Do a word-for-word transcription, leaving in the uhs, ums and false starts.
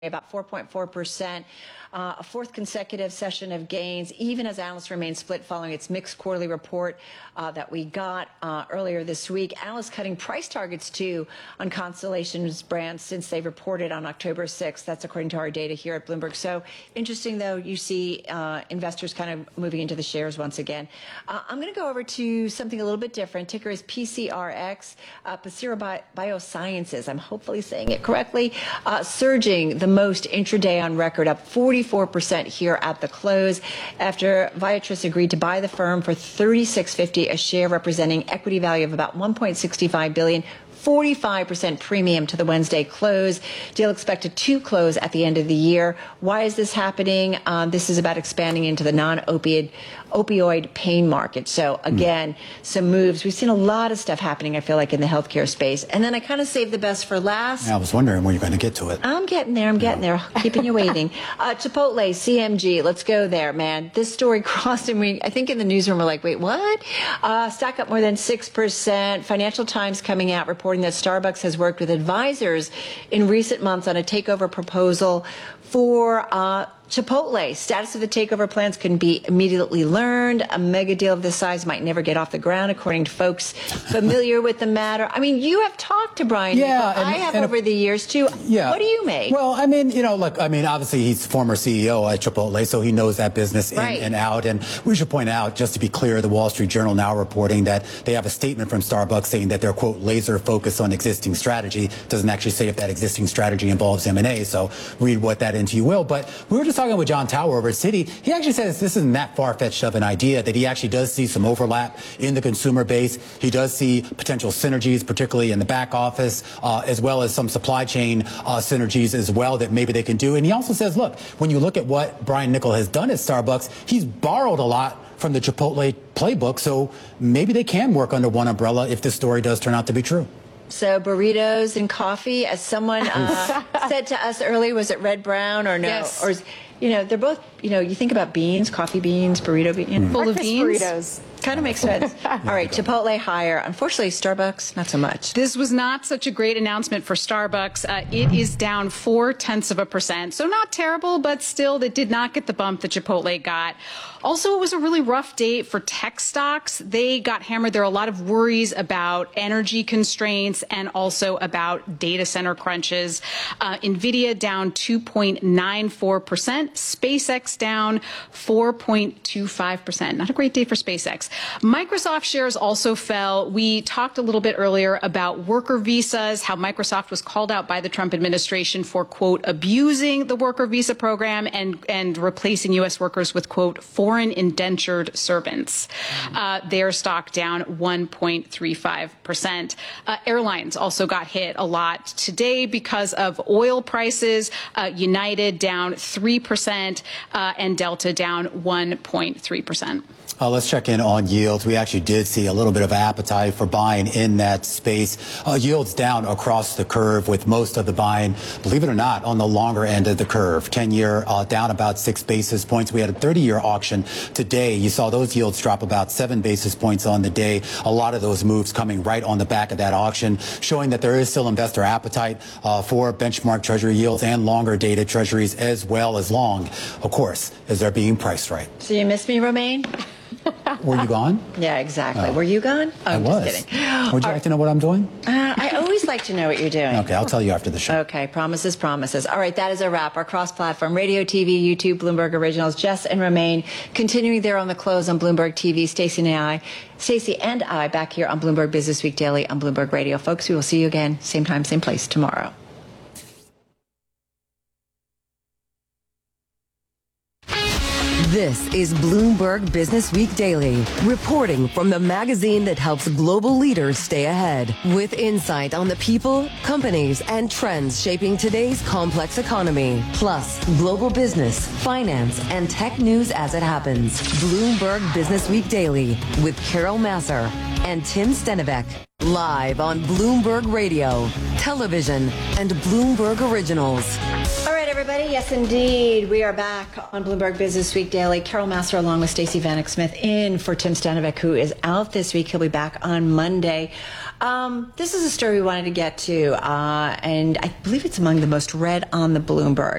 about four point four percent, uh, a fourth consecutive session of gains, even as analysts remain split following its mixed quarterly report uh, that we got uh, earlier this week. Analysts cutting price targets, too, on Constellation's brands since they reported on October sixth. That's according to our data here at Bloomberg. So interesting, though, you see uh, investors kind of moving into the shares once again. Uh, I'm going to go over to something a little bit different. Ticker is P C R X, uh, Pacira Bi- Biosciences. I'm hopefully saying it correctly. Uh, surging the most intraday on record, up forty-four percent here at the close after Viatris agreed to buy the firm for thirty-six fifty a share, representing equity value of about one point six five billion dollars. forty-five percent premium to the Wednesday close. Deal expected to close at the end of the year. Why is this happening? Um, this is about expanding into the non-opioid opioid pain market. So again, mm. some moves. We've seen a lot of stuff happening, I feel like, in the healthcare space. And then I kind of saved the best for last. Yeah, I was wondering when you're going to get to it. I'm getting there. I'm getting yeah. there. Keeping you waiting. Uh, Chipotle, C M G. Let's go there, man. This story crossed, and we, I think in the newsroom, we're like, wait, what? Uh, stock up more than six percent. Financial Times coming out reporting that Starbucks has worked with advisors in recent months on a takeover proposal for uh, Chipotle. Status of the takeover plans can be immediately learned. A mega deal of this size might never get off the ground, according to folks familiar with the matter. I mean, you have talked to Brian. Yeah, and, I have and over a, the years, too. Yeah. What do you make? Well, I mean, you know, look, I mean, obviously he's former C E O at Chipotle, so he knows that business in right. and out. And we should point out, just to be clear, the Wall Street Journal now reporting that they have a statement from Starbucks saying that they're, quote, laser focused on existing strategy. Doesn't actually say if that existing strategy involves M and A, so read what that into you will. But we were just talking with John Tower over at Citi. He actually says this isn't that far-fetched of an idea, that he actually does see some overlap in the consumer base. He does see potential synergies, particularly in the back office, uh, as well as some supply chain uh, synergies as well that maybe they can do. And he also says, look, when you look at what Brian Niccol has done at Starbucks, he's borrowed a lot from the Chipotle playbook, so maybe they can work under one umbrella if this story does turn out to be true. So burritos and coffee, as someone uh, said to us earlier, was it Red Brown or no? Yes. Or is, you know, they're both, you know, you think about beans, coffee beans, burrito beans. Mm. Full of beans. Burritos. Kind of makes sense. All right, Chipotle higher. Unfortunately, Starbucks, not so much. This was not such a great announcement for Starbucks. Uh, it is down four tenths of a percent. So not terrible, but still, they did not get the bump that Chipotle got. Also, it was a really rough day for tech stocks. They got hammered. There are a lot of worries about energy constraints and also about data center crunches. Uh, NVIDIA down two point nine four percent. SpaceX down four point two five percent. Not a great day for SpaceX. Microsoft shares also fell. We talked a little bit earlier about worker visas, how Microsoft was called out by the Trump administration for, quote, abusing the worker visa program and, and replacing U S workers with, quote, foreign indentured servants. Uh, their stock down one point three five percent. Uh, airlines also got hit a lot today because of oil prices. Uh, United down three percent uh, and Delta down one point three percent. Uh, let's check in on yields. We actually did see a little bit of appetite for buying in that space. Uh, yields down across the curve, with most of the buying, believe it or not, on the longer end of the curve. ten-year uh, down about six basis points. We had a thirty-year auction today. You saw those yields drop about seven basis points on the day. A lot of those moves coming right on the back of that auction, showing that there is still investor appetite uh, for benchmark treasury yields and longer dated treasuries, as well as long, of course, as they're being priced right. So you missed me, Romaine? Were you gone? Yeah, exactly. Oh. Were you gone? Oh, I I'm was. just kidding. Would you Are, like to know what I'm doing? Uh, I always like to know what you're doing. Okay, I'll tell you after the show. Okay, promises, promises. All right, that is a wrap. Our cross-platform, radio, T V, YouTube, Bloomberg Originals, Jess and Romaine, continuing there on the close on Bloomberg T V. Stacey and I, Stacey and I back here on Bloomberg Business Week Daily on Bloomberg Radio. Folks, we will see you again, same time, same place tomorrow. This is Bloomberg Business Week Daily, reporting from the magazine that helps global leaders stay ahead, with insight on the people, companies, and trends shaping today's complex economy, plus global business, finance, and tech news as it happens. Bloomberg Business Week Daily with Carol Massar and Tim Stenivek, live on Bloomberg Radio, television, and Bloomberg Originals. All right, everybody. Yes, indeed. We are back on Bloomberg Business Week Daily. Carol Massar along with Stacey Vanek Smith in for Tim Stanovic, who is out this week. He'll be back on Monday. Um, this is a story we wanted to get to, uh, and I believe it's among the most read on the Bloomberg.